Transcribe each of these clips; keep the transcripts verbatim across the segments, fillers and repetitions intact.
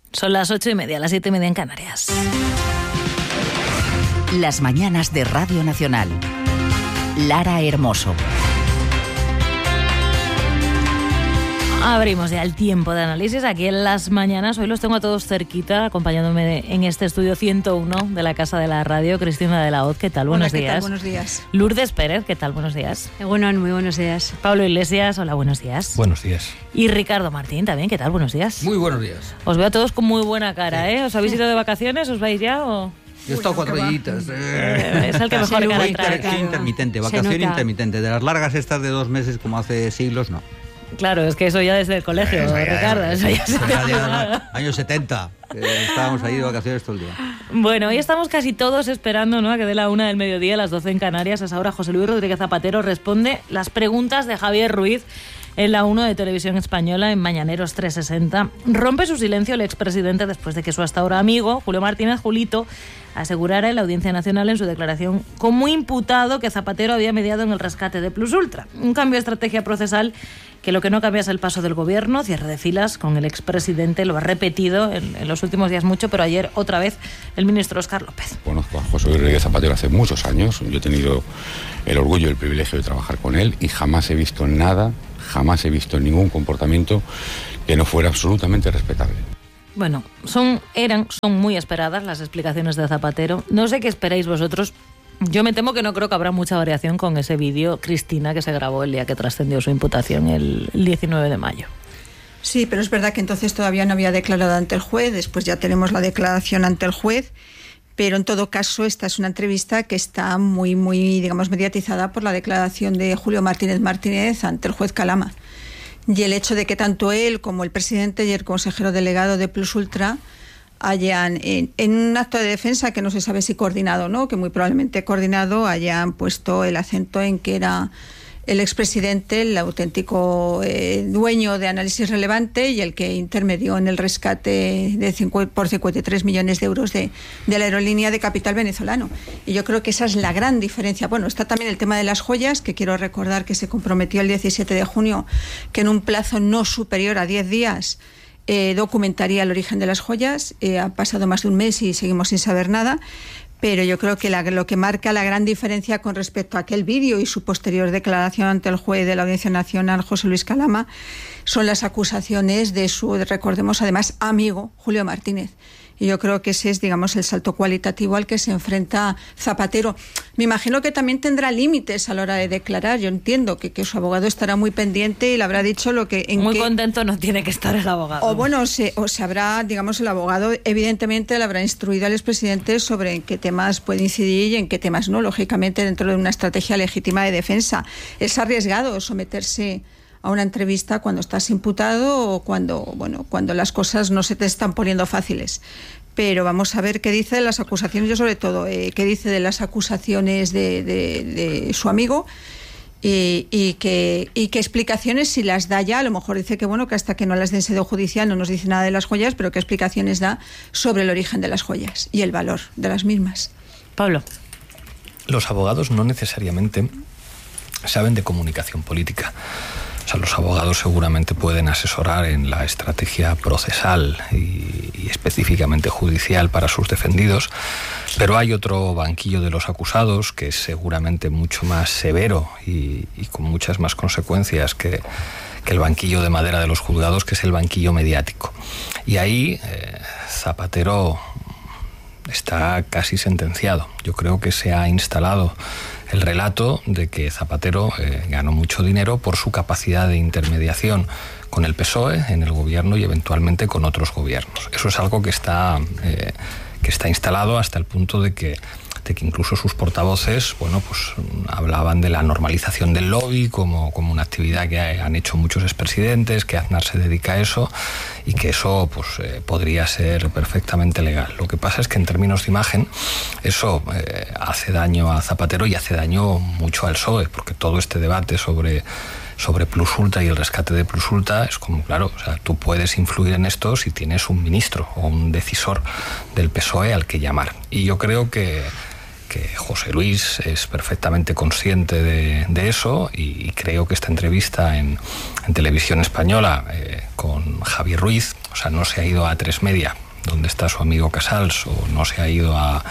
Son las ocho y media, las siete y media en Canarias. Las mañanas de Radio Nacional. Lara Hermoso. Abrimos ya el tiempo de análisis aquí en Las Mañanas. Hoy los tengo a todos cerquita, acompañándome en este estudio ciento uno de la Casa de la Radio. Cristina de la Hoz, ¿qué tal? Hola, buenos ¿qué días. Tal? Buenos días. Lourdes Pérez, ¿qué tal? Buenos días. Bueno, muy buenos días. Pablo Iglesias, hola, buenos días. Buenos días. Y Ricardo Martín también, ¿qué tal? Buenos días. Muy buenos días. Os veo a todos con muy buena cara, ¿eh? ¿Os habéis ido de vacaciones? ¿Os vais ya o...? Yo he estado cuatro días. Eh, es el que mejor cara trae. Inter, intermitente, vacación intermitente. De las largas estas de dos meses como hace siglos, no. Claro, es que eso ya desde el colegio, eso ya, Ricardo. Eso ya eso ya, ya años setenta. Eh, estábamos ahí de vacaciones todo el día. Bueno, hoy estamos casi todos esperando, ¿no?, a que dé la una del mediodía, las doce en Canarias. A esa hora José Luis Rodríguez Zapatero responde las preguntas de Javier Ruiz en la uno de Televisión Española, en Mañaneros trescientos sesenta. Rompe su silencio el expresidente después de que su hasta ahora amigo, Julio Martínez Julito, asegurara en la Audiencia Nacional en su declaración como imputado que Zapatero había mediado en el rescate de Plus Ultra. Un cambio de estrategia procesal que lo que no cambia es el paso del gobierno, cierre de filas con el expresidente, lo ha repetido en, en los últimos días mucho, pero ayer otra vez el ministro Óscar López. Conozco a José Luis Rodríguez Zapatero hace muchos años, yo he tenido el orgullo y el privilegio de trabajar con él y jamás he visto nada, jamás he visto ningún comportamiento que no fuera absolutamente respetable. Bueno, son, eran, son muy esperadas las explicaciones de Zapatero. No sé qué esperáis vosotros. Yo me temo que no creo que habrá mucha variación con ese vídeo, Cristina, que se grabó el día que trascendió su imputación, el diecinueve de mayo. Sí, pero es verdad que entonces todavía no había declarado ante el juez, después ya tenemos la declaración ante el juez, pero en todo caso esta es una entrevista que está muy, muy, digamos, mediatizada por la declaración de Julio Martínez Martínez ante el juez Calama. Y el hecho de que tanto él como el presidente y el consejero delegado de Plus Ultra hayan, en, en un acto de defensa que no se sabe si coordinado o no, que muy probablemente coordinado, hayan puesto el acento en que era el expresidente el auténtico eh, dueño de Análisis Relevante y el que intermedió en el rescate de cincu- por cincuenta y tres millones de euros de, de la aerolínea de capital venezolano. Y yo creo que esa es la gran diferencia. Bueno, está también el tema de las joyas, que quiero recordar que se comprometió el diecisiete de junio que en un plazo no superior a diez días Eh, documentaría el origen de las joyas. Eh, ha pasado más de un mes y seguimos sin saber nada, pero yo creo que la, lo que marca la gran diferencia con respecto a aquel vídeo y su posterior declaración ante el juez de la Audiencia Nacional, José Luis Calama, son las acusaciones de su, recordemos además, amigo Julio Martínez. Y yo creo que ese es, digamos, el salto cualitativo al que se enfrenta Zapatero. Me imagino que también tendrá límites a la hora de declarar. Yo entiendo que, que su abogado estará muy pendiente y le habrá dicho lo que... En muy qué... contento no tiene que estar el abogado. O bueno, se, o se habrá, digamos, el abogado evidentemente le habrá instruido al expresidente sobre en qué temas puede incidir y en qué temas no, lógicamente dentro de una estrategia legítima de defensa. Es arriesgado someterse a una entrevista cuando estás imputado o cuando, bueno, cuando las cosas no se te están poniendo fáciles. Pero vamos a ver qué dice de las acusaciones, yo sobre todo, eh, qué dice de las acusaciones de, de, de su amigo y, y, que, y qué explicaciones, si las da ya. A lo mejor dice que bueno, que hasta que no las den sede judicial no nos dice nada de las joyas, pero qué explicaciones da sobre el origen de las joyas y el valor de las mismas. Pablo. Los abogados no necesariamente saben de comunicación política. O sea, los abogados seguramente pueden asesorar en la estrategia procesal y, y específicamente judicial para sus defendidos, pero hay otro banquillo de los acusados que es seguramente mucho más severo y, y con muchas más consecuencias que, que el banquillo de madera de los juzgados, que es el banquillo mediático. Y ahí eh, Zapatero está casi sentenciado. Yo creo que se ha instalado el relato de que Zapatero eh, ganó mucho dinero por su capacidad de intermediación con el P S O E en el gobierno y eventualmente con otros gobiernos. Eso es algo que está, eh, que está instalado hasta el punto de que, de que incluso sus portavoces, bueno, pues hablaban de la normalización del lobby como, como una actividad que han hecho muchos expresidentes, que Aznar se dedica a eso y que eso pues eh, podría ser perfectamente legal. Lo que pasa es que en términos de imagen eso eh, hace daño a Zapatero y hace daño mucho al P S O E, porque todo este debate sobre sobre Plus Ultra y el rescate de Plus Ultra es como, claro, o sea, tú puedes influir en esto si tienes un ministro o un decisor del P S O E al que llamar. Y yo creo que que José Luis es perfectamente consciente de, de eso, y, y creo que esta entrevista en, en Televisión Española eh, con Javier Ruiz, o sea, no se ha ido a Tres Media, donde está su amigo Casals, o no se ha ido a,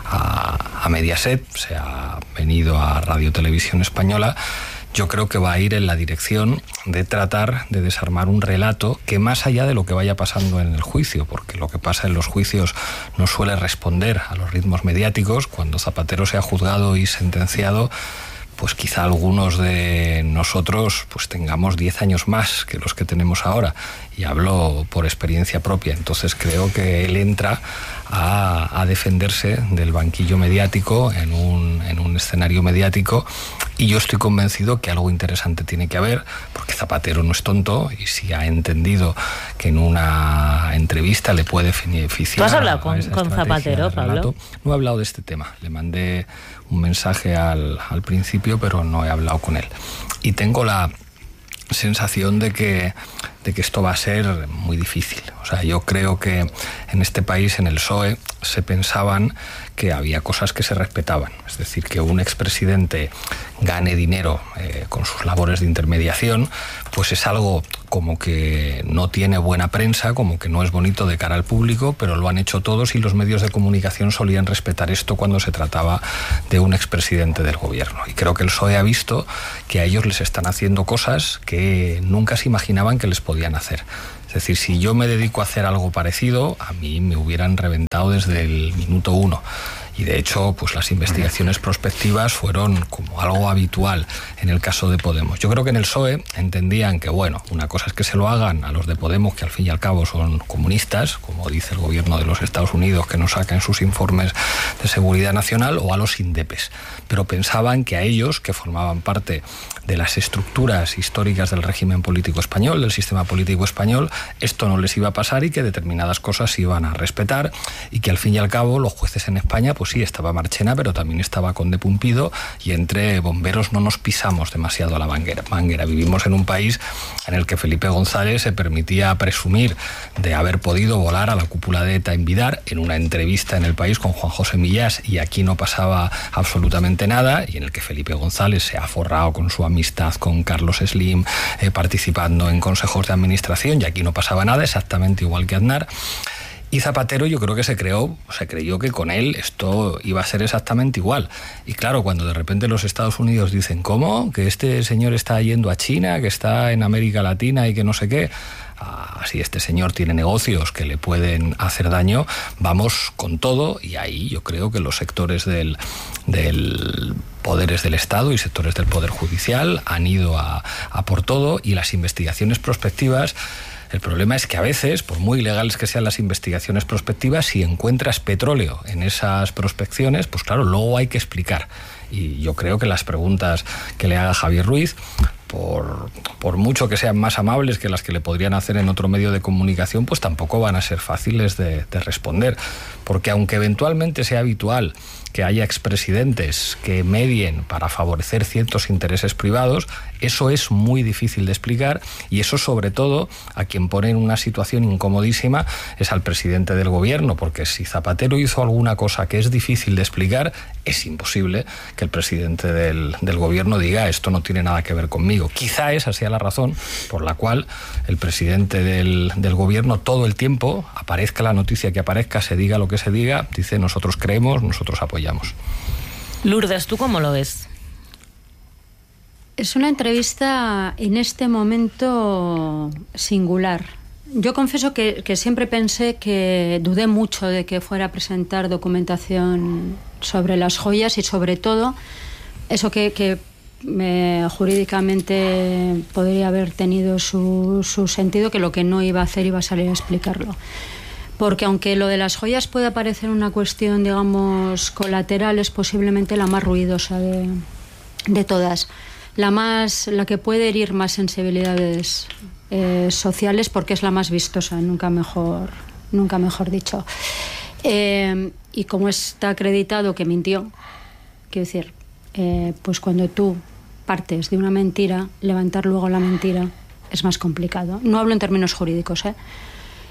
a, a Mediaset, se ha venido a Radio Televisión Española. Yo creo que va a ir en la dirección de tratar de desarmar un relato que, más allá de lo que vaya pasando en el juicio, porque lo que pasa en los juicios no suele responder a los ritmos mediáticos. Cuando Zapatero sea juzgado y sentenciado, pues quizá algunos de nosotros pues tengamos diez años más que los que tenemos ahora, y hablo por experiencia propia. Entonces creo que él entra a, a defenderse del banquillo mediático en un, en un escenario mediático, y yo estoy convencido que algo interesante tiene que haber, porque Zapatero no es tonto, y si ha entendido que en una entrevista le puede beneficiar. ¿Tú has hablado con, con Zapatero, Pablo? No he hablado de este tema, le mandé un mensaje al, al principio, pero no he hablado con él. Y tengo la sensación de que, de que esto va a ser muy difícil. O sea, yo creo que en este país, en el P S O E, se pensaban que había cosas que se respetaban. Es decir, que un expresidente gane dinero eh, con sus labores de intermediación, pues es algo como que no tiene buena prensa, como que no es bonito de cara al público, pero lo han hecho todos, y los medios de comunicación solían respetar esto cuando se trataba de un expresidente del gobierno. Y creo que el P S O E ha visto que a ellos les están haciendo cosas que nunca se imaginaban que les podían hacer. Es decir, si yo me dedico a hacer algo parecido, a mí me hubieran reventado desde el minuto uno. Y de hecho, pues las investigaciones prospectivas fueron como algo habitual en el caso de Podemos. Yo creo que en el P S O E entendían que, bueno, una cosa es que se lo hagan a los de Podemos, que al fin y al cabo son comunistas, como dice el gobierno de los Estados Unidos, que nos sacan sus informes de seguridad nacional, o a los indepes. Pero pensaban que a ellos, que formaban parte de las estructuras históricas del régimen político español, del sistema político español, esto no les iba a pasar, y que determinadas cosas se iban a respetar, y que al fin y al cabo los jueces en España, pues sí, estaba Marchena, pero también estaba Conde Pumpido, y entre bomberos no nos pisamos demasiado a la manguera. manguera. Vivimos en un país en el que Felipe González se permitía presumir de haber podido volar a la cúpula de ETA en Vidar, en una entrevista en El País con Juan José Millás, y aquí no pasaba absolutamente nada, y en el que Felipe González se ha forrado con su amistad con Carlos Slim, eh, participando en consejos de administración, y aquí no pasaba nada, exactamente igual que Aznar. Y Zapatero, yo creo que se creó, se creyó que con él esto iba a ser exactamente igual. Y claro, cuando de repente los Estados Unidos dicen, ¿cómo? Que este señor está yendo a China, que está en América Latina y que no sé qué. Ah, si este señor tiene negocios que le pueden hacer daño, vamos con todo. Y ahí yo creo que los sectores del, del poderes del Estado y sectores del Poder Judicial han ido a, a por todo, y las investigaciones prospectivas. El problema es que a veces, por muy ilegales que sean las investigaciones prospectivas, si encuentras petróleo en esas prospecciones, pues claro, luego hay que explicar. Y yo creo que las preguntas que le haga Javier Ruiz, por, por mucho que sean más amables que las que le podrían hacer en otro medio de comunicación, pues tampoco van a ser fáciles de, de responder. Porque aunque eventualmente sea habitual que haya expresidentes que medien para favorecer ciertos intereses privados, eso es muy difícil de explicar, y eso sobre todo a quien pone en una situación incomodísima es al presidente del gobierno, porque si Zapatero hizo alguna cosa que es difícil de explicar, es imposible que el presidente del, del gobierno diga esto no tiene nada que ver conmigo. Quizá esa sea la razón por la cual el presidente del, del gobierno todo el tiempo, aparezca la noticia que aparezca, se diga lo que se diga, dice nosotros creemos, nosotros apoyamos. Lourdes, ¿tú cómo lo ves? Es una entrevista en este momento singular. Yo confieso que, que siempre pensé que dudé mucho de que fuera a presentar documentación sobre las joyas, y sobre todo eso que, que eh, jurídicamente podría haber tenido su, su sentido, que lo que no iba a hacer iba a salir a explicarlo. Porque aunque lo de las joyas pueda parecer una cuestión, digamos, colateral, es posiblemente la más ruidosa de, de todas. La más, la que puede herir más sensibilidades eh, sociales, porque es la más vistosa, nunca mejor, nunca mejor dicho. Eh, y como está acreditado que mintió, quiero decir, eh, pues cuando tú partes de una mentira, levantar luego la mentira es más complicado. No hablo en términos jurídicos, ¿eh?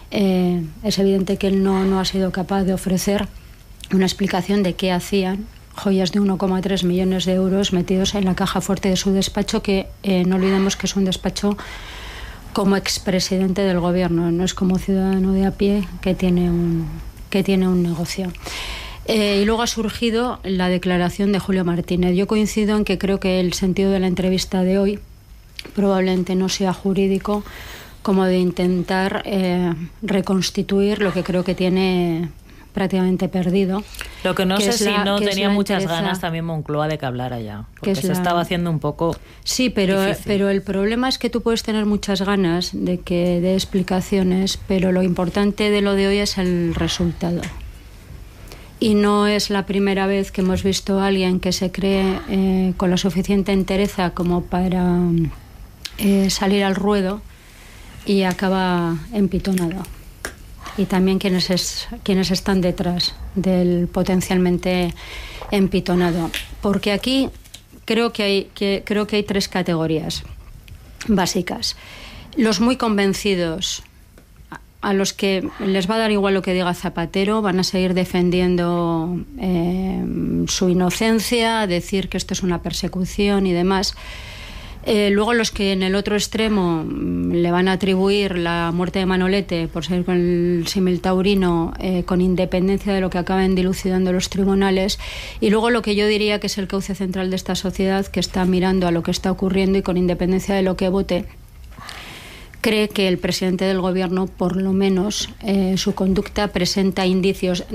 Eh, es evidente que él no, no ha sido capaz de ofrecer una explicación de qué hacían joyas de uno coma tres millones de euros metidos en la caja fuerte de su despacho, que eh, no olvidemos que es un despacho como expresidente del gobierno, no es como ciudadano de a pie que tiene un, que tiene un negocio. Eh, y luego ha surgido la declaración de Julio Martínez. Yo coincido en que creo que el sentido de la entrevista de hoy probablemente no sea jurídico, como de intentar eh, reconstituir lo que creo que tiene prácticamente perdido. Lo que no que sé si la, no tenía muchas entereza, ganas también Moncloa de que hablara ya, porque que se la, estaba haciendo un poco sí, pero, difícil. pero el problema es que tú puedes tener muchas ganas de que dé explicaciones, pero lo importante de lo de hoy es el resultado. Y no es la primera vez que hemos visto a alguien que se cree eh, con la suficiente entereza como para eh, salir al ruedo y acaba empitonado. Y también quienes, es, quienes están detrás del potencialmente empitonado. Porque aquí creo que hay, que, creo que hay tres categorías básicas. Los muy convencidos, a los que les va a dar igual lo que diga Zapatero, van a seguir defendiendo eh, su inocencia, decir que esto es una persecución y demás. Eh, luego los que en el otro extremo le van a atribuir la muerte de Manolete por ser con el símil taurino, eh, con independencia de lo que acaben dilucidando los tribunales. Y luego lo que yo diría que es el cauce central de esta sociedad, que está mirando a lo que está ocurriendo y con independencia de lo que vote, cree que el presidente del gobierno, por lo menos, eh, su conducta presenta indicios